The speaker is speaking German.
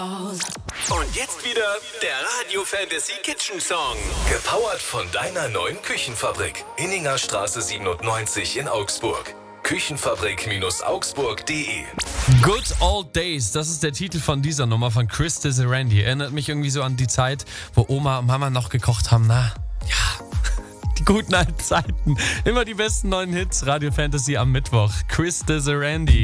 Und jetzt wieder der Radio Fantasy Kitchen Song. Gepowert von deiner neuen Küchenfabrik. Inningerstraße 97 in Augsburg. Küchenfabrik-augsburg.de. Good Old Days, das ist der Titel von dieser Nummer von Chris Randy. Erinnert mich irgendwie so an die Zeit, wo Oma und Mama noch gekocht haben. Die guten alten Zeiten. Immer die besten neuen Hits. Radio Fantasy am Mittwoch. Chris Randy.